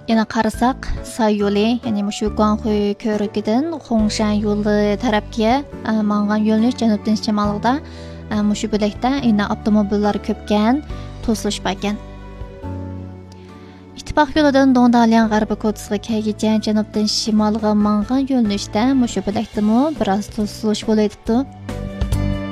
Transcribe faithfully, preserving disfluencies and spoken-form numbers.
Yana qarasak, Say yo'li, ya'ni shu Guanghui ko'rigidan Hongshan yo'li tarafga mang'an yo'lni janubdan shimolga shu bo'lakda yana avtomobillar ko'pkan, to'silish bo'lgan. İttifaq yo'lidan Dongdalian g'arbiy ko'tsizga kaygacha janubdan shimolga mang'an yo'nalishda shu bo'lakdami biroz to'silish bo'laydi.